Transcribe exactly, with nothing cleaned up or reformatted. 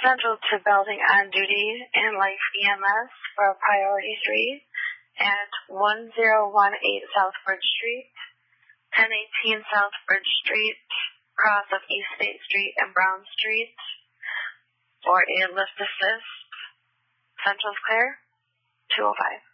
Central to Building on Duty and Life E M S for Priority three at one zero one eight South Bridge Street, ten eighteen South Bridge Street, cross of East State Street and Brown Street for a lift assist. Central's clear, two oh five.